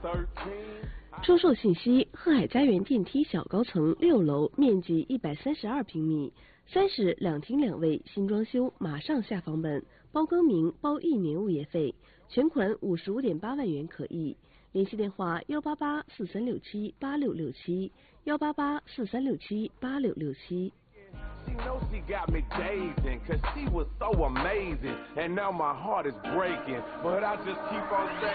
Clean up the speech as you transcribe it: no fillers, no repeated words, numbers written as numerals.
出售信息：鹤海家园电梯小高层6楼，面积132平米，3室2厅2卫，新装修，马上下房本，包更名，包1年物业费，全款55.8万元可议。联系电话18843678667，18843678667。 She knows she got me dazing, cause she was so amazing. And now my heart is breaking, but I just keep on saying